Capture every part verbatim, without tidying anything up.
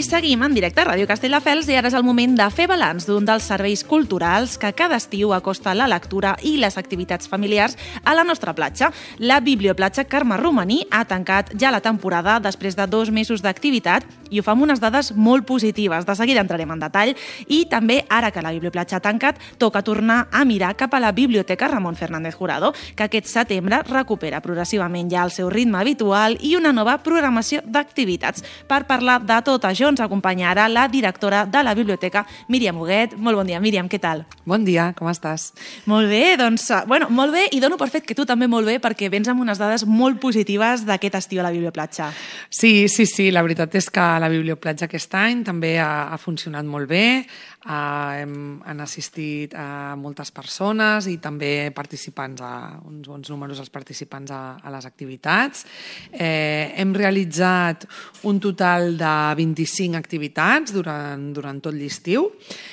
seguim en directe a Ràdio Castelldefels i ara és el moment de fer balanç d'un dels serveis culturals que cada estiu acosta la lectura i les activitats familiars a la nostra platja. La Biblioplatja Carme Romaní ha tancat ja la temporada després de dos mesos d'activitat i ho fa amb unes dades molt positives. De seguida entrarem en detall i també, ara que la Biblioplatja ha tancat, toca tornar a mirar cap a la Biblioteca Ramon Fernández Jurado, que aquest setembre recupera progressivament ja el seu ritme habitual i una nova programació d'activitats. Per parlar de tot això ens acompanya ara la directora de la biblioteca, Míriam Huguet. Molt bon dia, Míriam, què tal? Bon dia, com estàs? Molt bé, doncs, bueno, molt bé, i dono per fet que tu també molt bé, perquè vens amb unes dades molt positives d'aquest estiu a la Biblioplatja. Sí, sí, sí, la veritat és que la Biblioplatja aquest any també ha, ha funcionat molt bé, uh, hem, han assistit a moltes persones i també participants, a uns bons números els participants a, a les activitats. Eh, hem realitzat un total de vint-i-cinc activitats durant, durant tot l'estiu,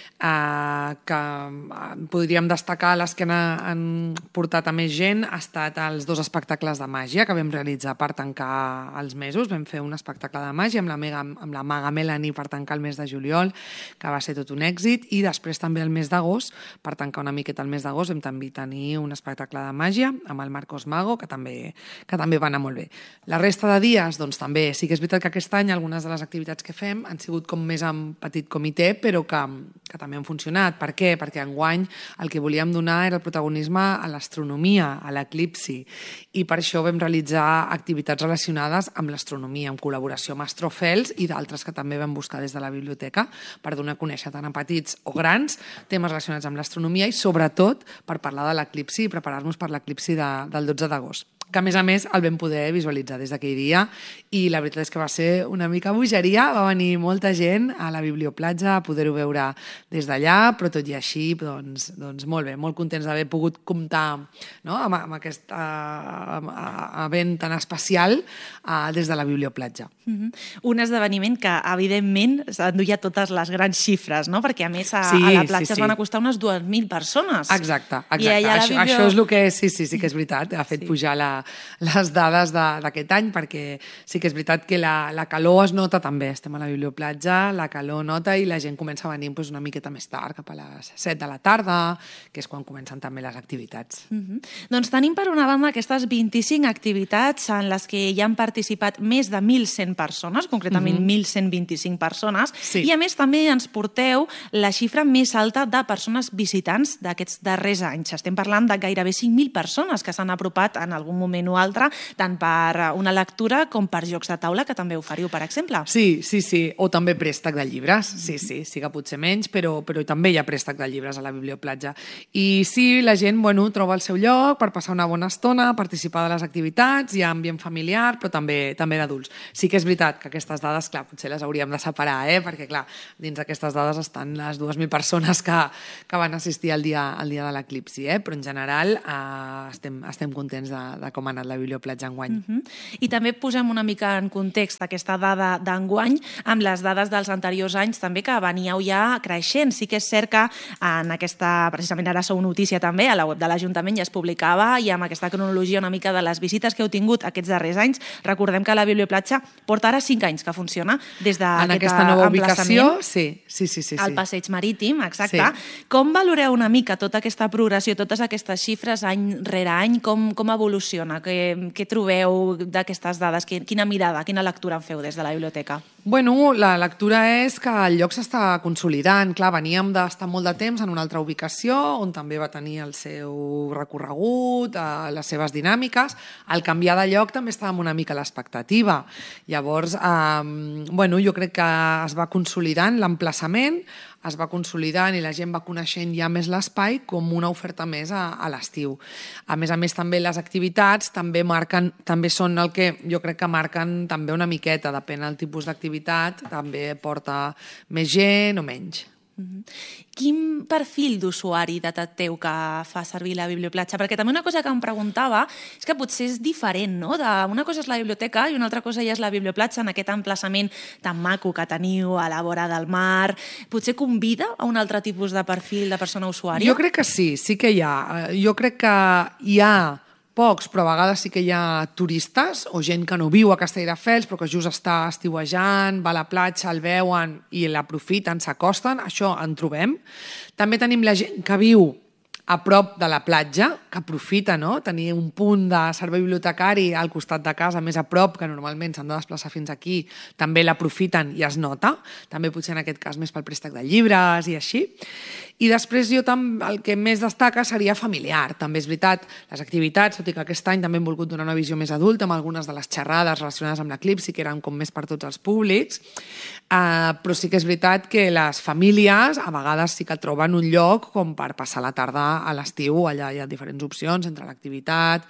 Uh, que uh, podríem destacar les que han, han portat a més gent ha estat els dos espectacles de màgia que vam realitzar per tancar els mesos. Vam fer un espectacle de màgia amb la, mega, amb la maga Melanie per tancar el mes de juliol, que va ser tot un èxit, i després també el mes d'agost, per tancar una miqueta el mes d'agost, vam també tenir un espectacle de màgia amb el Marcos Mago, que també, que també va anar molt bé. La resta de dies, doncs també, sí que és veritat que aquest any algunes de les activitats que fem han sigut com més en petit comitè, però que, que també han funcionat. Per què? Perquè enguany el que volíem donar era el protagonisme a l'astronomia, a l'eclipsi, i per això vam realitzar activitats relacionades amb l'astronomia, en col·laboració amb Astrofels i d'altres que també vam buscar des de la biblioteca per donar a conèixer tant a petits o grans temes relacionats amb l'astronomia i sobretot per parlar de l'eclipsi i preparar-nos per l'eclipsi de, del dotze d'agost, que a més a més el vam poder visualitzar des d'aquell dia i la veritat és que va ser una mica bogeria, va venir molta gent a la Biblioplatja a poder-ho veure des d'allà, però tot i així, doncs, doncs molt bé, molt contents d'haver pogut comptar, no?, amb, amb aquest uh, event tan especial uh, des de la Biblioplatja. Mm-hmm. Un esdeveniment que, evidentment, s'enduia totes les grans xifres, no?, perquè a més a, sí, a la platja sí, sí. es van acostar unes dues mil persones. Exacte, exacte. I allà això, biblio... això és el que sí, sí, sí que és veritat, ha fet sí. pujar la, les dades d'aquest any, perquè sí que és veritat que la, la calor es nota també. Estem a la Biblioplatja, la calor nota i la gent comença a venir pues, una miqueta més tard, cap a les set de la tarda, que és quan comencen també les activitats. Mm-hmm. Doncs tenim per una banda aquestes vint-i-cinc activitats en les que hi han participat més de mil cent persones, concretament mm-hmm. mil cent vint-i-cinc persones, sí. i a més també ens porteu la xifra més alta de persones visitants d'aquests darrers anys. Estem parlant de gairebé cinc mil persones que s'han apropat en algun moment o altre, tant per una lectura com per jocs de taula, que també oferiu, per exemple. Sí, sí, sí, o també préstec de llibres, sí, sí, sí que potser menys, però, però també hi ha préstec de llibres a la Biblioplatja. I sí, la gent, bueno, troba el seu lloc per passar una bona estona, participar de les activitats, hi ha ambient familiar, però també també d'adults. Sí que és veritat que aquestes dades, clar, potser les hauríem de separar, eh? Perquè, clar, dins d'aquestes dades estan les dues mil persones que, que van assistir al dia, al dia de l'eclipsi, eh? Però en general eh, estem, estem contents de, de com ha anat la Biblioplatja enguany. Uh-huh. I també posem una mica en context aquesta dada d'enguany amb les dades dels anteriors anys també que veníeu ja creixent. Sí que és cert que en aquesta, precisament ara sou notícia també, a la web de l'Ajuntament ja es publicava i amb aquesta cronologia una mica de les visites que heu tingut aquests darrers anys. Recordem que la Biblioplatja porta ara cinc anys que funciona des d'aquest en aquesta nova ubicació, sí, sí, sí, sí, al sí. Passeig Marítim, exacte. Sí. Com valoreu una mica tota aquesta progressió, totes aquestes xifres any rere any, com, com evoluciona? Què, què trobeu d'aquestes dades? Quina mirada, quina lectura en feu des de la biblioteca? Bueno, la lectura és que el lloc s'està consolidant. Clar, veníem d'estar molt de temps en una altra ubicació, on també va tenir el seu recorregut, les seves dinàmiques. Al canviar de lloc també estàvem una mica a l'expectativa. Llavors, eh, bueno, jo crec que es va consolidant l'emplaçament, es va consolidant i la gent va coneixent ja més l'espai com una oferta més a, a l'estiu. A més a més, també les activitats també marquen, també són el que jo crec que marquen també una miqueta, depèn del tipus d'activitat, també porta més gent o menys. Quin perfil d'usuari detecteu que fa servir la Biblioplatja? Perquè també una cosa que em preguntava és que potser és diferent, no? De, una cosa és la biblioteca i una altra cosa ja és la Biblioplatja en aquest emplaçament tan maco que teniu a la vora del mar. Potser convida a un altre tipus de perfil de persona usuària? Jo crec que sí, sí que hi ha. Jo crec que hi ha pocs, però a vegades sí que hi ha turistes o gent que no viu a Castelldefels però que just està estiuejant, va a la platja, el veuen i l'aprofiten, s'acosten, això en trobem. També tenim la gent que viu a prop de la platja, que aprofita, no?, tenir un punt de servei bibliotecari al costat de casa, més a prop, que normalment s'han de desplaçar fins aquí, també l'aprofiten i es nota, també potser en aquest cas més pel préstec de llibres i així. I després jo tam, el que més destaca seria familiar. També és veritat, les activitats, tot i que aquest any també hem volgut donar una visió més adulta amb algunes de les xerrades relacionades amb l'eclipsi, que eren com més per tots els públics, uh, però sí que és veritat que les famílies a vegades sí que troben un lloc com per passar la tarda a l'estiu. Allà hi ha diferents opcions entre l'activitat,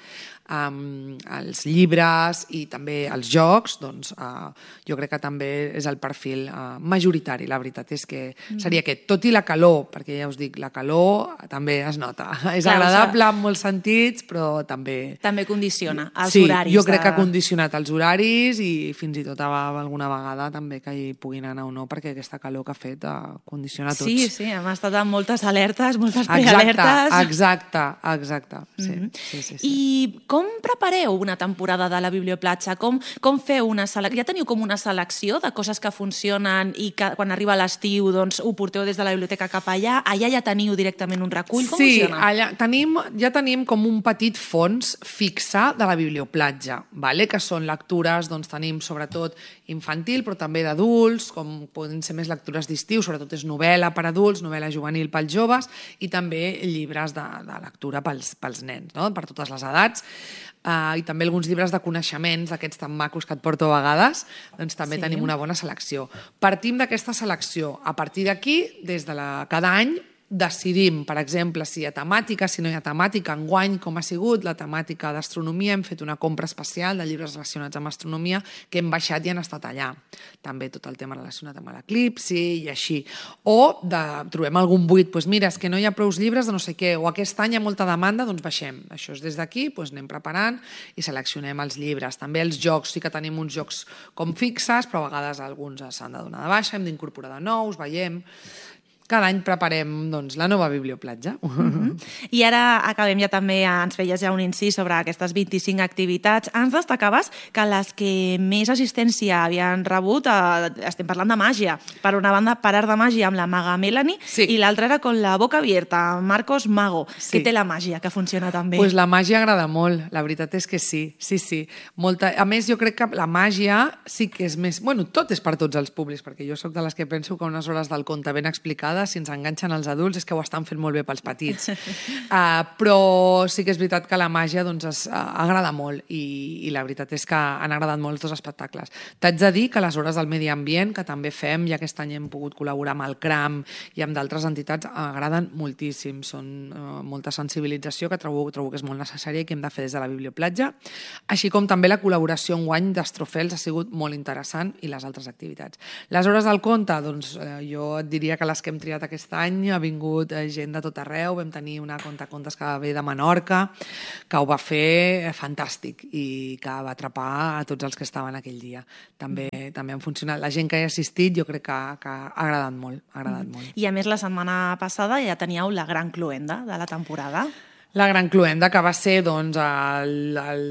um, els llibres i també els jocs. Doncs uh, jo crec que també és el perfil uh, majoritari. La veritat és que seria aquest. Tot i la calor, perquè ja us dic, la calor també es nota. És Clar, agradable en molts sentits, però també... També condiciona els sí, horaris. Sí, jo crec de... que ha condicionat els horaris i fins i tot alguna vegada també que hi puguin anar o no, perquè aquesta calor que ha fet condiciona tots. Sí, sí, hem estat amb moltes alertes, moltes prealertes. Exacte, exacte, sí. Mm-hmm. sí, sí, sí. I com prepareu una temporada de la Biblioplatja? Com, com feu una selecció? Ja teniu com una selecció de coses que funcionen i que quan arriba l'estiu doncs, ho porteu des de la biblioteca cap allà? Allà ja teniu directament un recull? Com sí, funciona? allà tenim, ja tenim com un petit fons fixe de la Biblioplatja, vale? Que són lectures, doncs tenim sobretot infantil, però també d'adults, com poden ser més lectures d'estiu, sobretot és novel·la per adults, novel·la juvenil pels joves i també llibres de, de lectura pels, pels nens, no? Per totes les edats. Uh, i també alguns llibres de coneixements, d'aquests tan macos que et porto a vegades, doncs també sí. Tenim una bona selecció. Partim d'aquesta selecció. A partir d'aquí, des de la, cada any, decidim, per exemple, si hi ha temàtica, si no hi ha temàtica. Enguany, com ha sigut la temàtica d'astronomia, hem fet una compra especial de llibres relacionats amb astronomia que hem baixat i han estat allà. També tot el tema relacionat amb l'eclipsi i així. O de, trobem algun buit, doncs mira, és que no hi ha prou llibres de no sé què, o aquest any hi ha molta demanda, doncs baixem. Això és des d'aquí, doncs anem preparant i seleccionem els llibres. També els jocs, sí que tenim uns jocs com fixes, però a vegades alguns s'han de donar de baixa, hem d'incorporar de nous, veiem... Cada any preparem doncs, la nova Biblioplatja. Mm-hmm. I ara acabem ja també, ens feies ja un incís sobre aquestes vint-i-cinc activitats. Ens destacaves que les que més assistència havien rebut, eh, estem parlant de màgia. Per una banda, Per art de màgia amb la maga Melanie sí. I l'altra era con la boca abierta, Marcos Mago. Sí. Què té la màgia, que funciona tan bé? Pues la màgia agrada molt, la veritat és que sí. sí, sí. Molta... A més, jo crec que la màgia sí que és més... Bueno, tot és per tots els públics, perquè jo sóc de les que penso que unes hores del conte ben explicades, si ens enganxen els adults, és que ho estan fent molt bé pels petits. Uh, però sí que és veritat que la màgia doncs, es, uh, agrada molt i, i la veritat és que han agradat molt els dos espectacles. T'haig de dir que les hores del medi ambient, que també fem, i aquest any hem pogut col·laborar amb el CRAM i amb d'altres entitats, agraden moltíssim. Són uh, molta sensibilització que trobo, trobo que és molt necessària i que hem de fer des de la Biblioplatja, així com també la col·laboració enguany d'Astrofels ha sigut molt interessant i les altres activitats. Les hores del conte, doncs, uh, jo et diria que les que hem triat aquest any ha vingut gent de tot arreu. Vam tenir una contacontes que ve de Menorca, que ho va fer fantàstic i que va atrapar a tots els que estaven aquell dia. També, mm. també han funcionat. La gent que hi ha assistit jo crec que, que ha agradat molt. Ha agradat mm. molt. I a més la setmana passada ja teníeu la gran cloenda de la temporada. La gran cloenda, que va ser doncs, el, el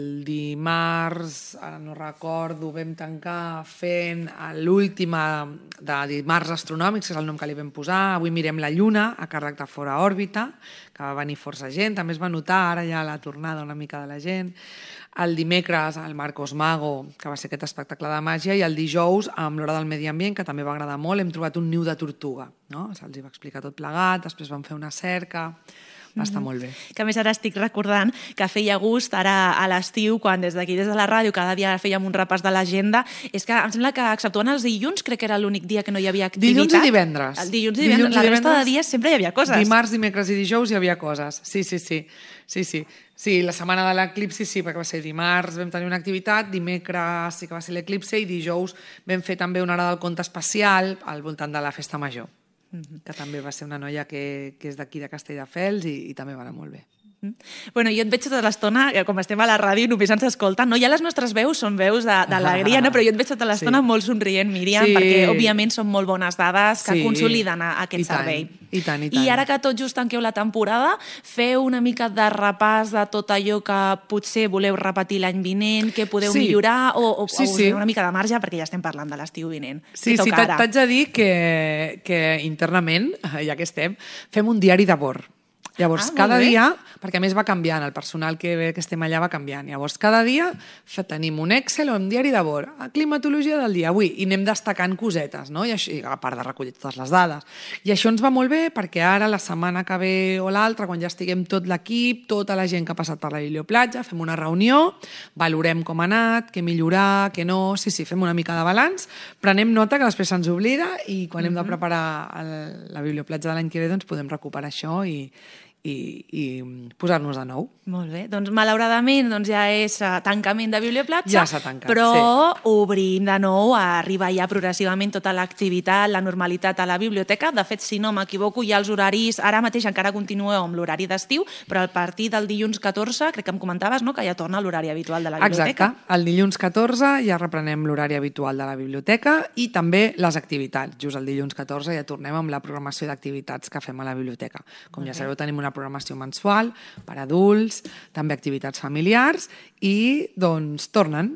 dimarts, ara no recordo, vam tancar fent l'última de dimarts astronòmics, que és el nom que li vam posar. Avui mirem la Lluna, a càrrec de Fora Òrbita, que va venir força gent. També es va notar ara ja la tornada una mica de la gent. El dimecres, el Marcos Mago, que va ser aquest espectacle de màgia, i el dijous, amb l'Hora del Medi Ambient, que també va agradar molt, hem trobat un niu de tortuga. No? Se'ls hi va explicar tot plegat, després vam fer una cerca... Va estar molt bé. Que a més ara estic recordant que feia gust ara a l'estiu, quan des d'aquí, des de la ràdio, cada dia fèiem un repàs de l'agenda. És que em sembla que, exceptuant els dilluns, crec que era l'únic dia que no hi havia activitat. Dilluns i divendres. El dilluns i divendres. Dilluns la resta de dies sempre hi havia coses. Dimarts, dimecres i dijous hi havia coses. Sí, sí, sí. Sí, sí. Sí, la setmana de l'eclipsi sí, perquè va ser dimarts, vam tenir una activitat, dimecres sí que va ser l'eclipsi i dijous vam fer també una hora del conte especial al voltant de la festa major. Que també va ser una noia que, que és d'aquí de Castelldefels i, i també va anar molt bé. Bueno, jo et veig tota l'estona, com estem a la ràdio i només ens escolten, no? Ja les nostres veus són veus d'alegria, no? Però jo et veig tota l'estona sí. molt somrient, Míriam, sí. perquè òbviament són molt bones dades que sí. consoliden aquest I servei. Tant. I tant, i tant. I ara que tot just tanqueu la temporada, feu una mica de repàs de tot allò que potser voleu repetir l'any vinent, que podeu sí. millorar, o, o, sí, o sí. una mica de marge, perquè ja estem parlant de l'estiu vinent. Sí, sí, t'haig de dir que, que internament, ja que estem, fem un diari de bord. Llavors, ah, cada dia, perquè a més va canviant, el personal que, que estem allà va canviant, llavors cada dia tenim un Excel o un diari de bord, climatologia del dia, avui, i anem destacant cosetes, no? I així, a part de recollir totes les dades. I això ens va molt bé perquè ara, la setmana que ve o l'altra, quan ja estiguem tot l'equip, tota la gent que ha passat per la biblioplatja, fem una reunió, valorem com ha anat, què millorar, què no, sí, sí, fem una mica de balanç, prenem nota que després se'ns oblida i quan mm-hmm. hem de preparar el, la biblioplatja de l'any que ve, doncs podem recuperar això i i, i posar-nos de nou. Molt bé, doncs malauradament doncs ja és tancament de biblioplatja, ja s'ha tancat, però sí. obrim de nou a arribar ja progressivament tota l'activitat, la normalitat a la biblioteca. De fet, si no m'equivoco, ja els horaris, ara mateix encara continueu amb l'horari d'estiu, però a partir del dilluns catorze, crec que em comentaves, no?, que ja torna l'horari habitual de la biblioteca. Exacte, el dilluns catorze ja reprenem l'horari habitual de la biblioteca i també les activitats. Just el dilluns catorze ja tornem amb la programació d'activitats que fem a la biblioteca. Com ja sabeu, tenim una programació mensual per adults, també activitats familiars i, doncs, tornen.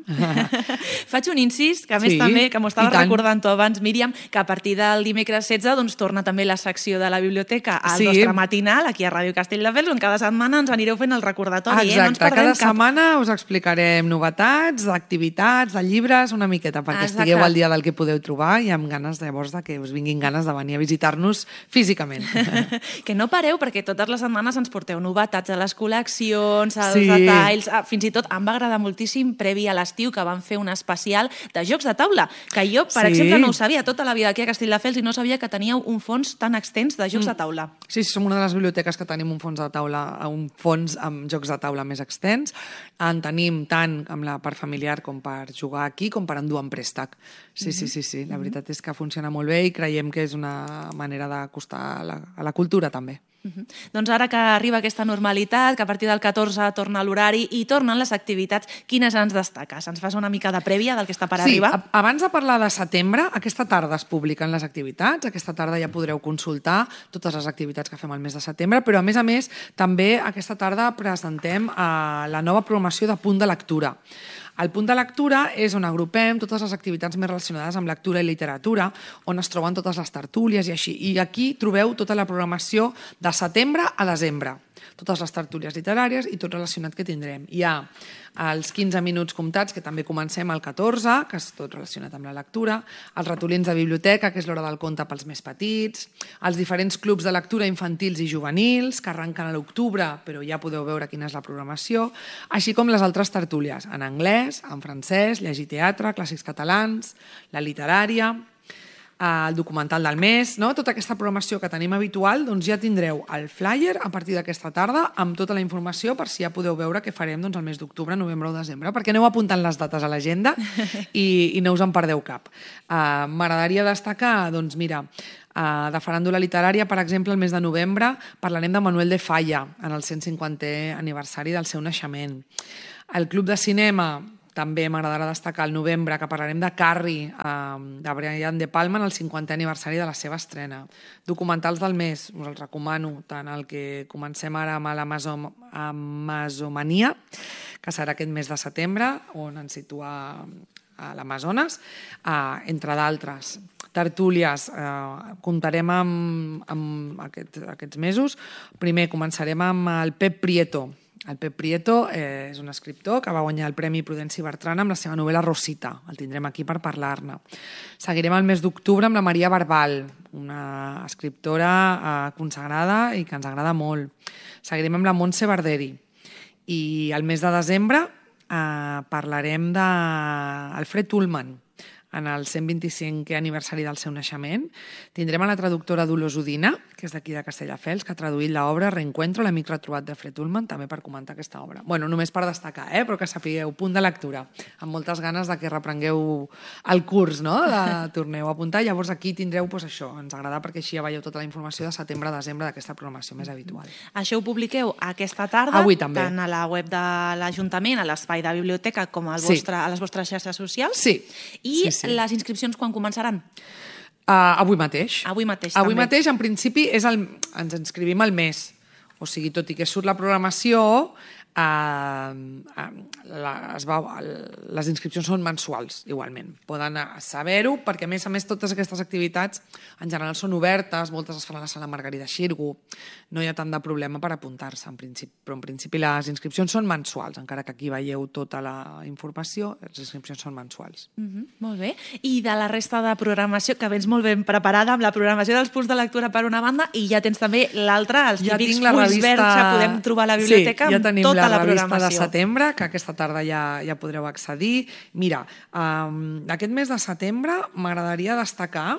Faig un incís, que a més sí, també, que m'ho estava recordant tu abans, Míriam, que a partir del dimecres setze doncs, torna també la secció de la biblioteca al sí. nostre matinal, aquí a Ràdio Castelldefels, on cada setmana ens anireu fent el recordatori. Exacte, eh? No ens cada cap... setmana us explicarem novetats, d'activitats, de llibres, una miqueta, perquè Exacte. Estigueu al dia del que podeu trobar i amb ganes, llavors, de que us vinguin ganes de venir a visitar-nos físicament. Que no pareu, perquè totes les setmanes ens porteu novetats a les col·leccions, als sí. detalls, fins i tot em va agradar moltíssim previ a l'estiu que van fer un especial de jocs de taula, que jo, per sí. exemple, no ho sabia tota la vida aquí a Castelldefels i no sabia que teníeu un fons tan extens de jocs mm. de taula. Sí, sí, som una de les biblioteques que tenim un fons de taula, un fons amb jocs de taula més extens. En tenim tant amb la part familiar com per jugar aquí, com per endur en préstec. Sí, mm-hmm. sí, sí, sí, la veritat és que funciona molt bé i creiem que és una manera d'acostar a la, a la cultura també. Uh-huh. Doncs ara que arriba aquesta normalitat, que a partir del catorze torna l'horari i tornen les activitats, quines ens destaques? Ens fas una mica de prèvia del que està per sí, arribar? Sí, abans de parlar de setembre, aquesta tarda es publiquen les activitats, aquesta tarda ja podreu consultar totes les activitats que fem al mes de setembre, però a més a més també aquesta tarda presentem eh, la nova programació de Punt de Lectura. El Punt de Lectura és on agrupem totes les activitats més relacionades amb lectura i literatura, on es troben totes les tertúlies i així. I aquí trobeu tota la programació de setembre a desembre. Totes les tertúlies literàries i tot relacionat que tindrem. Hi ha els quinze minuts comptats, que també comencem al catorze, que és tot relacionat amb la lectura, els ratolins de biblioteca, que és l'hora del conte pels més petits, els diferents clubs de lectura infantils i juvenils, que arrenquen a l'octubre, però ja podeu veure quina és la programació, així com les altres tertúlies, en anglès, en francès, llegir teatre, clàssics catalans, la literària, el documental del mes, no? Tota aquesta programació que tenim habitual, doncs ja tindreu el flyer a partir d'aquesta tarda amb tota la informació per si ja podeu veure què farem doncs, el mes d'octubre, novembre o desembre, perquè aneu apuntant les dates a l'agenda i, i no us en perdeu cap. Uh, M'agradaria destacar, doncs mira, uh, de faràndula literària, per exemple, el mes de novembre parlarem de Manuel de Falla en el cent cinquantè aniversari del seu naixement. El Club de Cinema, també m'agradarà destacar el novembre, que parlarem de Carrie, eh, de Brian De Palma, en el cinquantè aniversari de la seva estrena. Documentals del mes, us els recomano, tant el que comencem ara amb l'Amazomania, que serà aquest mes de setembre, on ens situa a l'Amazones, eh, entre d'altres. Tertúlies, eh, comptarem amb, amb aquest, aquests mesos. Primer començarem amb el Pep Prieto. El Pep Prieto eh, és un escriptor que va guanyar el Premi Prudenci Bertrana amb la seva novel·la Rosita. El tindrem aquí per parlar-ne. Seguirem el mes d'octubre amb la Maria Barbal, una escriptora eh, consagrada i que ens agrada molt. Seguirem amb la Montse Barderi. I el mes de desembre eh, parlarem d'Alfred Ullman, en el cent vint-i-cinquè aniversari del seu naixement. Tindrem a la traductora Dolors Udina, que és d'aquí de Castelldefels, que ha traduït l'obra Reencuentro, l'amic retrobat de Fred Ullman, també per comentar aquesta obra. Bueno, només per destacar, eh? Però que sapigueu, punt de lectura, amb moltes ganes de que reprengueu el curs, no? De torneu a apuntar. Llavors aquí tindreu, doncs això, ens agrada perquè així ja veieu tota la informació de setembre a desembre d'aquesta programació més habitual. Això ho publiqueu aquesta tarda, avui també, tant a la web de l'Ajuntament, a l'espai de biblioteca, com al sí. vostre, a les vostres xarxes socials. Sí. I sí, sí. les inscripcions quan començaran? Uh, avui mateix. Avui mateix, avui també. mateix, en principi, és el, ens inscrivim al mes. O sigui, tot i que surt la programació, Uh, uh, la, es va, les inscripcions són mensuals, igualment. Poden saber-ho, perquè a més a més totes aquestes activitats en general són obertes, moltes es fan a la sala Margarida Xirgu, no hi ha tant de problema per apuntar-se, en principi, però en principi les inscripcions són mensuals, encara que aquí veieu tota la informació, les inscripcions són mensuals. Mm-hmm, molt bé. I de la resta de programació, que vens molt ben preparada amb la programació dels punts de lectura per una banda, i ja tens també l'altra, els ja típics fulls revista... verds que podem trobar a la biblioteca, sí, ja amb tota la, la revista programació. De setembre, que aquesta tarda ja, ja podreu accedir. Mira, um, aquest mes de setembre m'agradaria destacar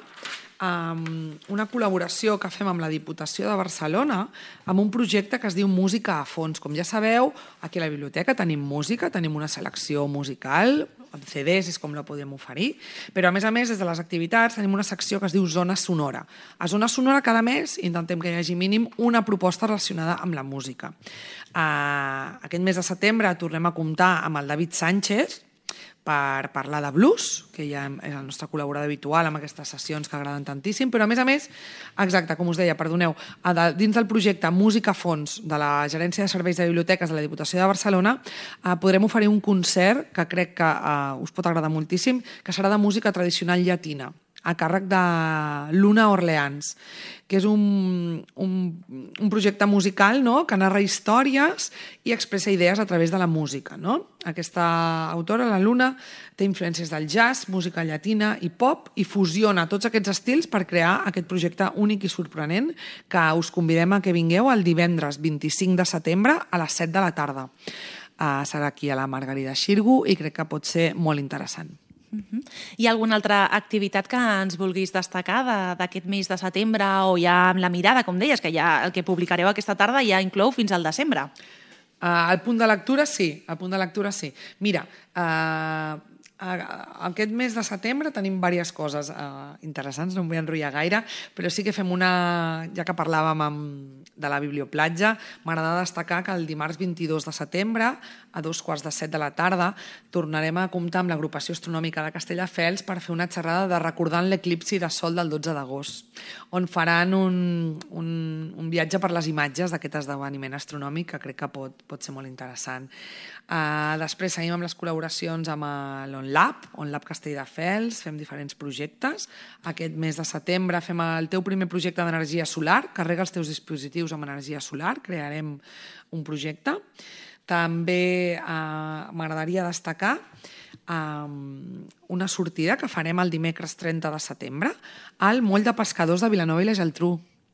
um, una col·laboració que fem amb la Diputació de Barcelona amb un projecte que es diu Música a fons. Com ja sabeu, aquí a la biblioteca tenim música, tenim una selecció musical, C Ds és com la podem oferir, però a més a més des de les activitats tenim una secció que es diu Zona Sonora. A Zona Sonora cada mes intentem que hi hagi mínim una proposta relacionada amb la música. Uh, aquest mes de setembre tornem a comptar amb el David Sánchez per parlar de blues, que ja és el nostre col·laborador habitual amb aquestes sessions que agraden tantíssim, però a més a més, exacte, com us deia, perdoneu, dins del projecte Música a fons de la Gerència de Serveis de Biblioteques de la Diputació de Barcelona eh, podrem oferir un concert que crec que eh, us pot agradar moltíssim, que serà de música tradicional llatina, a càrrec de Luna Orleans, que és un, un, un projecte musical, no?, que narra històries i expressa idees a través de la música. No? Aquesta autora, la Luna, té influències del jazz, música llatina i pop, i fusiona tots aquests estils per crear aquest projecte únic i sorprenent que us convidem a que vingueu el divendres vint-i-cinc de setembre a les set de la tarda. Uh, serà aquí a la Margarida Xirgu i crec que pot ser molt interessant. Uh-huh. Hi ha alguna altra activitat que ens vulguis destacar d'aquest mes de setembre o ja amb la mirada, com deies, que ja el que publicareu aquesta tarda ja inclou fins al desembre? Uh, el punt de lectura sí, el punt de lectura sí. Mira, uh, aquest mes de setembre tenim diverses coses uh, interessants, no em vull enrotllar gaire, però sí que fem una, ja que parlàvem amb, de la Biblioplatja, m'agrada destacar que el dimarts vint-i-dos de setembre, a dos quarts de set de la tarda, tornarem a comptar amb l'Agrupació Astronòmica de Castelldefels per fer una xerrada de recordant l'eclipsi de sol del dotze d'agost, on faran un, un, un viatge per les imatges d'aquest esdeveniment astronòmic que crec que pot, pot ser molt interessant. Uh, després seguim amb les col·laboracions amb l'OnLab, OnLab Castelldefels, fem diferents projectes. Aquest mes de setembre fem el teu primer projecte d'energia solar, carrega els teus dispositius amb energia solar, crearem un projecte. També uh, m'agradaria destacar um, una sortida que farem el dimecres trenta de setembre al Moll de Pescadors de Vilanova i la Geltrú.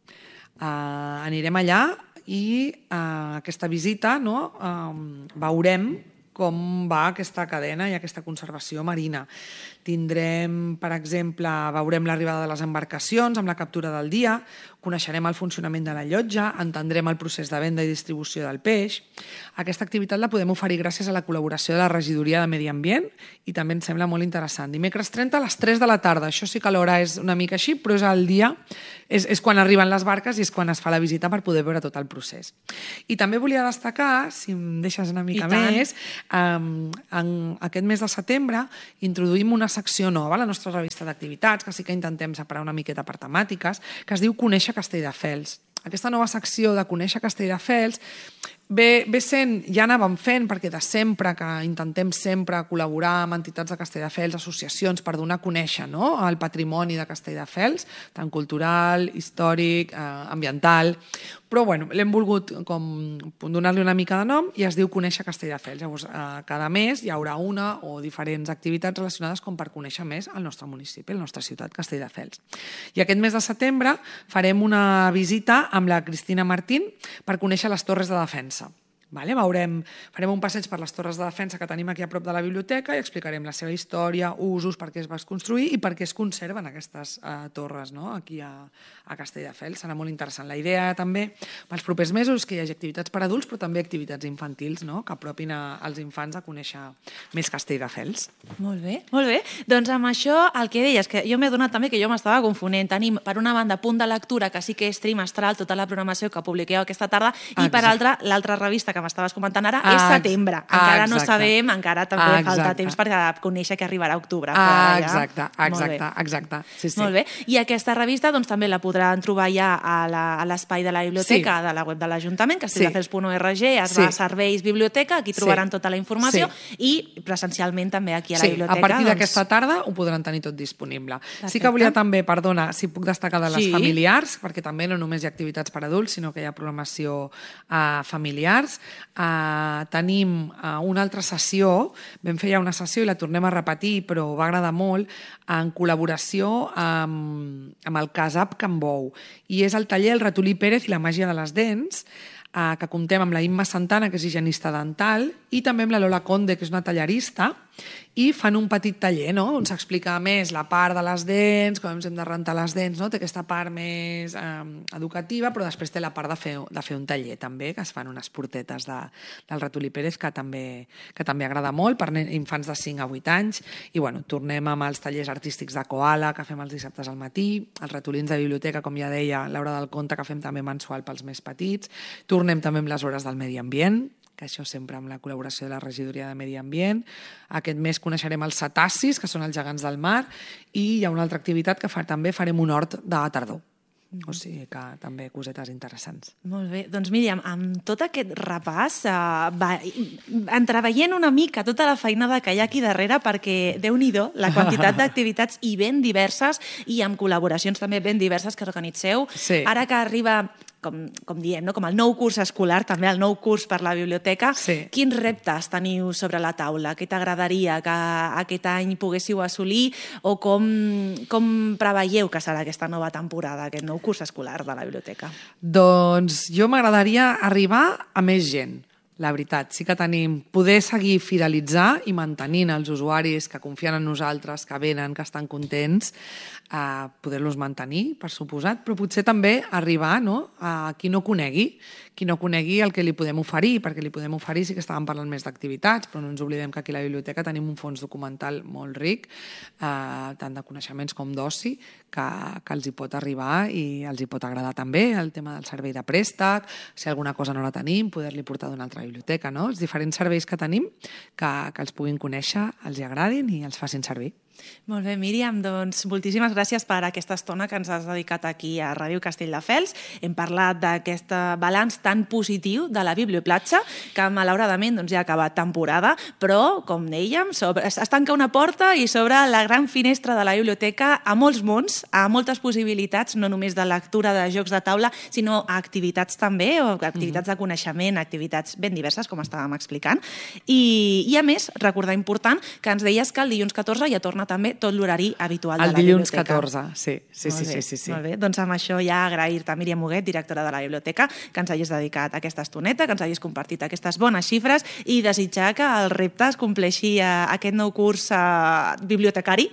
Uh, anirem allà i uh, aquesta visita, no, um, veurem com va aquesta cadena i aquesta conservació marina. Tindrem, per exemple, veurem l'arribada de les embarcacions amb la captura del dia, coneixerem el funcionament de la llotja, entendrem el procés de venda i distribució del peix. Aquesta activitat la podem oferir gràcies a la col·laboració de la Regidoria de Medi Ambient i també ens sembla molt interessant. Dimecres trenta a les tres de la tarda. Això sí que l'hora és una mica així, però és el dia, és, és quan arriben les barques i és quan es fa la visita per poder veure tot el procés. I també volia destacar, si em deixes una mica més, um, en aquest mes de setembre introduïm una secció nova a la nostra revista d'activitats, que sí que intentem separar una miqueta per temàtiques, que es diu Conèixer Castelldefels. Aquesta nova secció de Conèixer Castelldefels ve, ve sent, ja anàvem fent, perquè de sempre que intentem sempre col·laborar amb entitats de Castelldefels, associacions, per donar a conèixer, no?, el patrimoni de Castelldefels, tant cultural, històric, eh, ambiental, però bueno, l'hem volgut com donar-li una mica de nom i es diu Conèixer Castelldefels. Llavors, eh, cada mes hi haurà una o diferents activitats relacionades com per conèixer més el nostre municipi, la nostra ciutat, Castelldefels. I aquest mes de setembre farem una visita amb la Cristina Martín per conèixer les Torres de Defensa. Vale? Veurem, farem un passeig per les torres de defensa que tenim aquí a prop de la biblioteca i explicarem la seva història, usos, per què es va construir i per què es conserven aquestes uh, torres, no? Aquí a, a Castelldefels. Serà molt interessant. La idea també pels propers mesos que hi hagi activitats per adults però també activitats infantils, no? Que apropin a, als infants a conèixer més Castelldefels. Molt bé, molt bé. Doncs amb això el que deies, que jo m'he donat també que jo m'estava confonent. Tenim per una banda Punt de Lectura, que sí que és trimestral, tota la programació que publiqueu aquesta tarda, i per altra l'altra revista que m'estaves comentant ara és setembre. Encara no sabem, encara també falta temps per conèixer que arribarà a octubre. Exacte, exacte, exacte. Molt bé. I aquesta revista també la podran trobar ja a l'espai de la biblioteca, de la web de l'Ajuntament, castelldefels punt org, es va a serveis biblioteca, aquí trobaran tota la informació i presencialment també aquí a la biblioteca. A partir d'aquesta tarda ho podran tenir tot disponible. Sí que volia també, perdona, si puc destacar de les familiars, perquè també no només hi ha activitats per adults, sinó que hi ha programació familiars. Uh, tenim uh, una altra sessió, vam fer ja una sessió i la tornem a repetir, però va agradar molt, en col·laboració amb, amb el Casap Can Bou. I és el taller El ratolí Pérez i la màgia de les dents, uh, que comptem amb la Imma Santana, que és higienista dental, i també amb la Lola Conde, que és una tallarista, i fan un petit taller, no?, on s'explica més la part de les dents, com ens hem de rentar les dents, no? Té aquesta part més eh, educativa, però després té la part de fer, de fer un taller també, que es fan unes portetes de, del ratolí Pérez, que també, que també agrada molt per infants de cinc a vuit anys, i bueno, tornem amb els tallers artístics de Koala, que fem els dissabtes al matí, els ratolins de biblioteca, com ja deia, l'hora del conte, que fem també mensual pels més petits, tornem també amb les hores del medi ambient, que això sempre amb la col·laboració de la Regidoria de Medi Ambient. Aquest mes coneixerem els cetacis, que són els gegants del mar, i hi ha una altra activitat que fa, també farem un hort de tardor. O sigui que també cosetes interessants. Molt bé. Doncs Míriam, amb tot aquest repàs, eh, va, entreveient una mica tota la feinada que hi ha aquí darrere, perquè déu-n'hi-do la quantitat d'activitats i ben diverses, i amb col·laboracions també ben diverses que organitzeu. Sí. Ara que arriba... Com, com diem, no? Com el nou curs escolar, també el nou curs per la biblioteca. Sí. Quins reptes teniu sobre la taula? Què t'agradaria que aquest any poguéssiu assolir? O com, com preveieu que serà aquesta nova temporada, aquest nou curs escolar de la biblioteca? Doncs jo m'agradaria arribar a més gent. La veritat, sí que tenim poder seguir fidelitzar i mantenint els usuaris que confien en nosaltres, que venen, que estan contents, a poder-los mantenir, per suposat, però potser també arribar, no?, a qui no conegui, qui no conegui el que li podem oferir, perquè li podem oferir, sí que estàvem parlant més d'activitats, però no ens oblidem que aquí a la biblioteca tenim un fons documental molt ric, eh, tant de coneixements com d'oci, que, que els hi pot arribar i els hi pot agradar també, el tema del servei de préstec, si alguna cosa no la tenim, poder-li portar d'una altra biblioteca, no? Els diferents serveis que tenim, que, que els puguin conèixer, els hi agradin i els facin servir. Molt bé, Míriam, doncs moltíssimes gràcies per aquesta estona que ens has dedicat aquí a Ràdio Castelldefels. Hem parlat d'aquest balanç tan positiu de la Biblioplatja, que malauradament doncs, ja ha acabat temporada, però, com dèiem, sobre, es tanca una porta i s'obre la gran finestra de la biblioteca a molts mons, a moltes possibilitats, no només de lectura, de jocs de taula, sinó a activitats també, o activitats de coneixement, activitats ben diverses, com estàvem explicant. I, i a més, recordar important que ens deies que el dilluns catorze ja torna també tot l'horari habitual de la biblioteca. El dilluns catorze, sí. Sí, sí, sí, sí, sí. Molt bé, doncs amb això ja agrair-te a Míriam Huguet, directora de la biblioteca, que ens hagis dedicat aquesta estoneta, que ens hagis compartit aquestes bones xifres i desitjar que el repte es compleixi aquest nou curs bibliotecari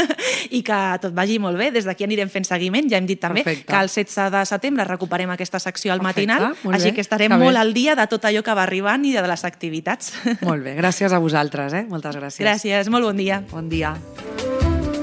i que tot vagi molt bé. Des d'aquí anirem fent seguiment. Ja hem dit també que el setze de setembre recuperem aquesta secció al matinal, així que estarem molt al dia de tot allò que va arribant i de les activitats. Molt bé, gràcies a vosaltres, eh? Moltes gràcies. Gràcies, molt bon dia. Bon dia.